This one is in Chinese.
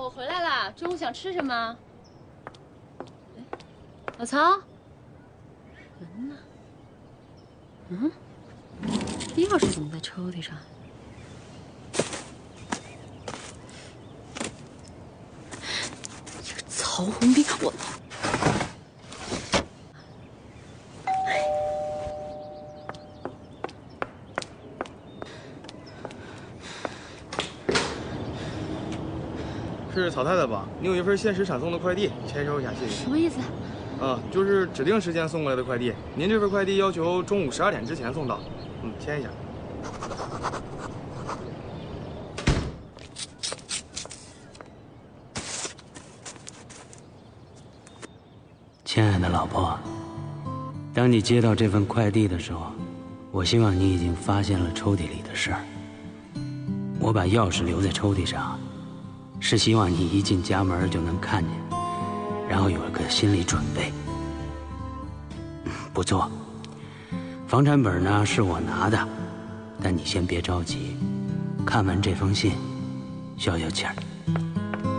我回来啦，中午想吃什么？老曹，门呢？嗯，钥匙怎么在抽屉上？这个曹洪斌，我。 是曹太太吧？你有一份限时闪送的快递，签收一下，谢谢。 什么意思？ 就是指定时间送过来的快递。您这份快递要求中午12点之前送到，签一下。 亲爱的老婆，当你接到这份快递的时候，我希望你已经发现了抽屉里的事儿。我把钥匙留在抽屉上。 是希望你一进家门就能看见，然后有了个心理准备。不错，房产本呢是我拿的，但你先别着急，看完这封信，消消气儿。